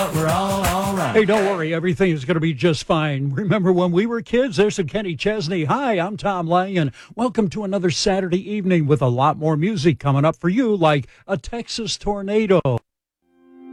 we're all right. Hey, don't worry. Everything is going to be just fine. Remember when we were kids? There's some Kenny Chesney. Hi, I'm Tom Lang, and welcome to another Saturday evening with a lot more music coming up for you, like a Texas tornado.